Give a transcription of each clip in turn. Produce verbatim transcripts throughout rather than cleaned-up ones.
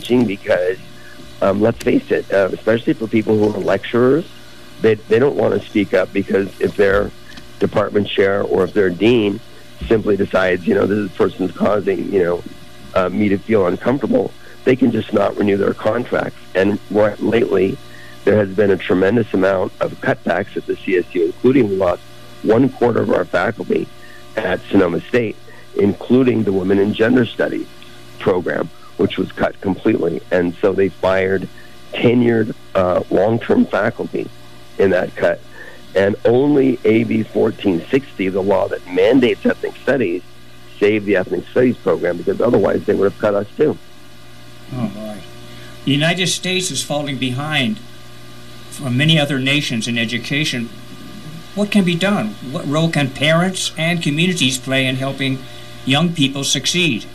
teaching because, um, let's face it, uh, especially for people who are lecturers, they, they don't want to speak up because if their department chair or if their dean simply decides, you know, this person's causing, you know, uh, me to feel uncomfortable, they can just not renew their contracts. And right, lately, there has been a tremendous amount of cutbacks at the C S U, including we lost one quarter of our faculty at Sonoma State, including the Women in Gender Studies program, which was cut completely. And so they fired tenured uh, long-term faculty in that cut. And only A B fourteen sixty, the law that mandates ethnic studies, saved the ethnic studies program, because otherwise they would have cut us too. Oh, boy. The United States is falling behind from many other nations in education. What can be done? What role can parents and communities play in helping young people succeed?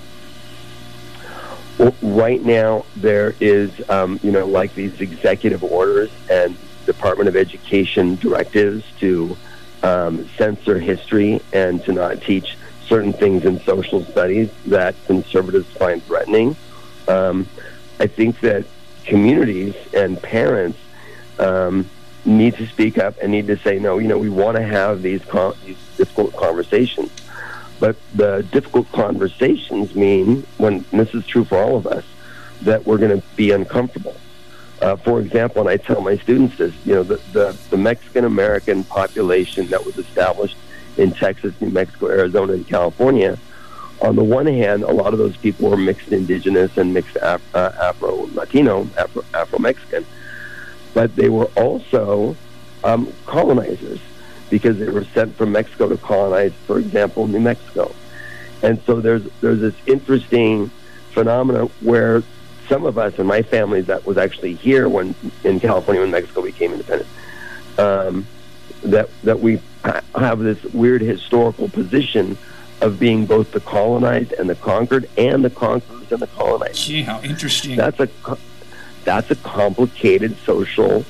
Well, right now, there is, um, you know, like these executive orders and Department of Education directives to um, censor history and to not teach certain things in social studies that conservatives find threatening. Um, I think that communities and parents um, need to speak up and need to say, no, you know, we want to have these, con- these difficult conversations. But the difficult conversations mean, when and this is true for all of us, that we're going to be uncomfortable. Uh, for example, and I tell my students this, you know, the, the, the Mexican-American population that was established in Texas, New Mexico, Arizona, and California, on the one hand, a lot of those people were mixed indigenous and mixed Af- uh, Afro-Latino, Afro- Afro-Mexican, but they were also um, colonizers because they were sent from Mexico to colonize, for example, New Mexico. And so there's there's this interesting phenomena where some of us, and my family that was actually here when in California when Mexico became independent, um, that that we have this weird historical position of being both the colonized and the conquered, and the conquerors and the colonized. Gee, how interesting! That's a that's a complicated social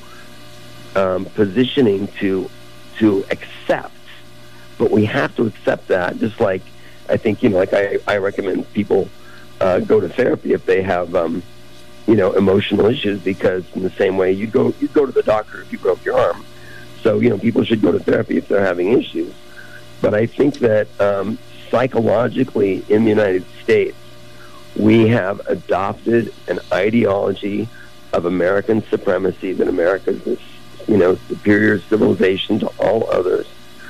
um, positioning to to accept, but we have to accept that. Just like I think, you know, like I, I recommend people uh, go to therapy if they have um, you know, emotional issues, because in the same way you go you go to the doctor if you broke your arm. So, you know, people should go to therapy if they're having issues. But I think that um, psychologically in the United States, we have adopted an ideology of American supremacy, that America is this, you know, superior civilization to all others.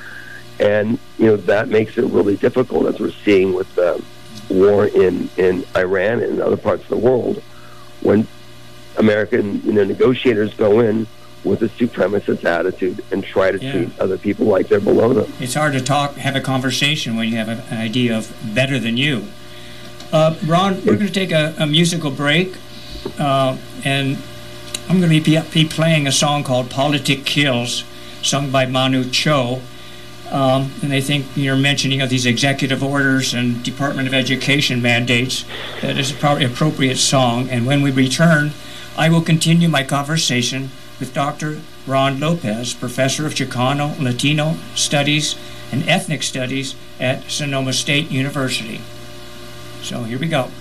And, you know, that makes it really difficult, as we're seeing with the war in, in Iran and other parts of the world, when American, you know, negotiators go in with a supremacist attitude and try to yeah. treat other people like they're below them. It's hard to talk, have a conversation when you have an idea of better than you. Uh, Ron, we're going to take a, a musical break, uh, and I'm going to be, be playing a song called Politic Kills, sung by Manu Cho. Um, and I think you're mentioning of these executive orders and Department of Education mandates. That is a probably appropriate song. And when we return, I will continue my conversation with Doctor Ron Lopez, Professor of Chicano, Latino Studies, and Ethnic Studies at Sonoma State University. So here we go.